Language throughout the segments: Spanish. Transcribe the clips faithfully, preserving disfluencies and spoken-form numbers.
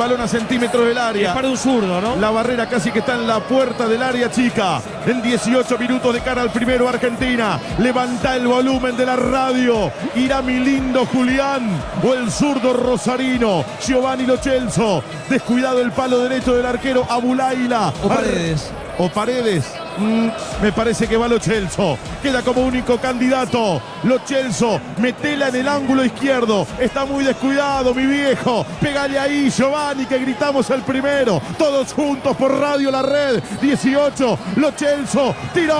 balón a centímetros del área. Es para un zurdo, ¿no? La barrera casi que está en la puerta del área chica. En dieciocho minutos de cara al primero Argentina. Levanta el volumen de la radio. Irá mi lindo Julián o el zurdo rosarino Giovanni Lo Celso. Descuidado el palo derecho del arquero Abulaila. O Paredes. O Paredes. Mm, me parece que va Lo Celso. Queda como único candidato Lo Celso. Metela en el ángulo izquierdo. Está muy descuidado, mi viejo. Pégale ahí, Giovanni, que gritamos el primero. Todos juntos por Radio La Red. dieciocho. Lo Celso. ¡Tiró!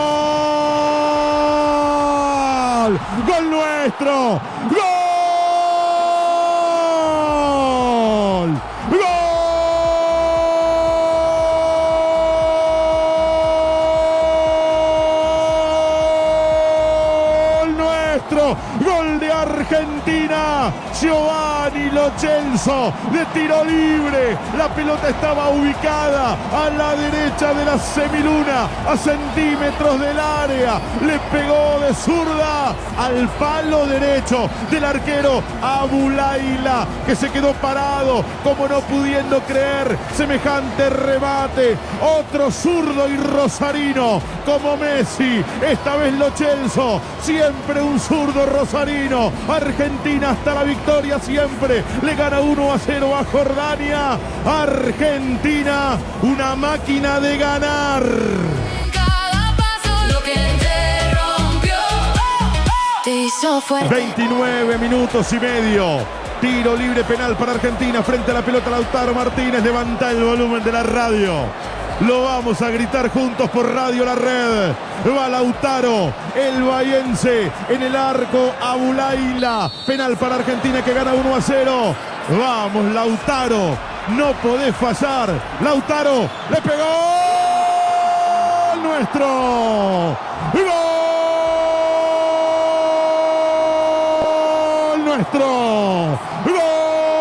¡Gol nuestro! ¡Gol! ¡Gol! Gol de Argentina, Giovanni Lo Celso de tiro libre. La pelota estaba ubicada a la derecha de la semiluna, a centímetros del área. Le pegó de zurda al palo derecho del arquero Abulaila, que se quedó parado como no pudiendo creer semejante remate. Otro zurdo y rosarino como Messi, esta vez Lo Celso, siempre un zurdo rosarino. Argentina hasta la victoria siempre. Le gana uno a cero a Jordania. Argentina, una máquina de ganar. Cada paso lo que te rompió te hizo fuerte. veintinueve minutos y medio. Tiro libre penal para Argentina frente a la pelota Lautaro Martínez. Levanta el volumen de la radio. Lo vamos a gritar juntos por Radio La Red. Va Lautaro, el bahiense, en el arco Abulaila. Penal para Argentina que gana uno a cero. Vamos, Lautaro. No podés fallar. Lautaro le pegó. ¡Gol nuestro! ¡Gol nuestro! ¡Gol!